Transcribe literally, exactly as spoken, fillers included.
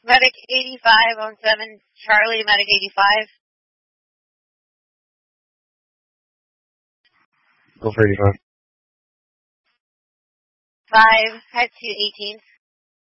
Medic eighty-five on seven, Charlie, Medic eighty-five. Go for eighty-five. five, head to eighteen.